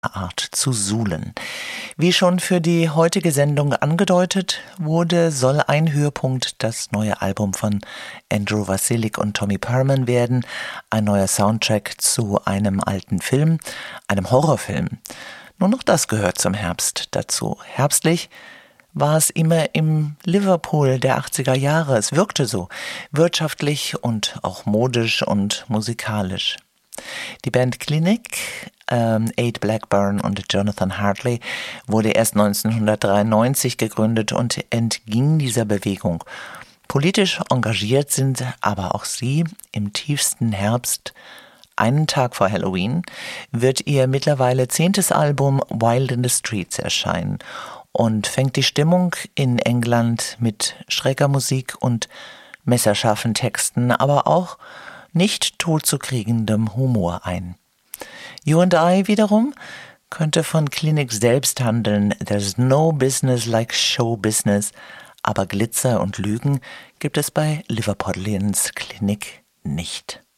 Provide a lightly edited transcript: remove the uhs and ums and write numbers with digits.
Art zu suhlen. Wie schon für die heutige Sendung angedeutet wurde, soll ein Höhepunkt das neue Album von Andrew Wasylik und Tommy Perman werden, ein neuer Soundtrack zu einem alten Film, einem Horrorfilm. Nur noch das gehört zum Herbst dazu. Herbstlich war es immer im Liverpool der 80er Jahre. Es wirkte so, wirtschaftlich und auch modisch und musikalisch. Die Band Clinic, Ade Blackburn und Jonathan Hartley, wurde erst 1993 gegründet und entging dieser Bewegung. Politisch engagiert sind aber auch sie. Im tiefsten Herbst, einen Tag vor Halloween, wird ihr mittlerweile 10. Album Wild in the Streets erscheinen und fängt die Stimmung in England mit schräger Musik und messerscharfen Texten, aber auch nicht totzukriegendem Humor ein. You and I wiederum könnte von Clinic selbst handeln. There's no business like show business, aber Glitzer und Lügen gibt es bei Liverpudlians Clinic nicht.